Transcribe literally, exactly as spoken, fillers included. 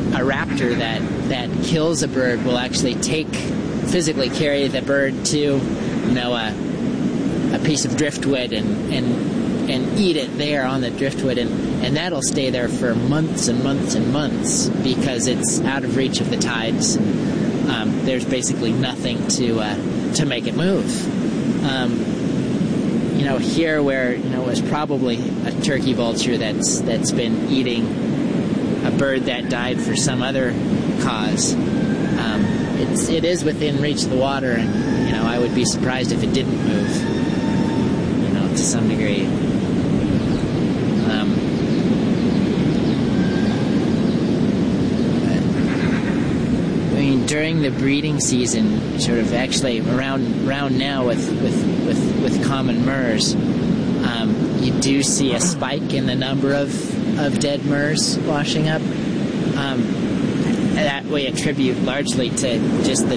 a raptor that, that kills a bird will actually take, physically carry the bird to, you know, a, a piece of driftwood and, and, and eat it there on the driftwood, and, and that'll stay there for months and months and months because it's out of reach of the tides. And, um, there's basically nothing to, uh, to make it move. Um, you know, here where, you know, was probably a turkey vulture that's, that's been eating a bird that died for some other cause. Um, it's, it is within reach of the water, and, you know, I would be surprised if it didn't move, you know, to some degree. Um, I mean, during the breeding season, sort of actually around around now with, with, with, with common murres, um, you do see a spike in the number of of dead murres washing up. Um, that we attribute largely to just the